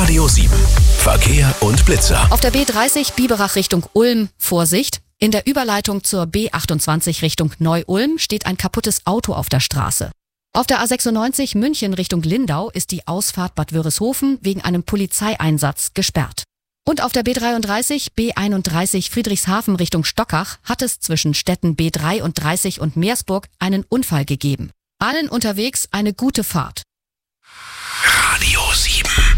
Radio 7. Verkehr und Blitzer. Auf der B30 Biberach Richtung Ulm, Vorsicht. In der Überleitung zur B28 Richtung Neu-Ulm steht ein kaputtes Auto auf der Straße. Auf der A96 München Richtung Lindau ist die Ausfahrt Bad Wörishofen wegen einem Polizeieinsatz gesperrt. Und auf der B33 B31 Friedrichshafen Richtung Stockach hat es zwischen Städten B33 und Meersburg einen Unfall gegeben. Allen unterwegs eine gute Fahrt.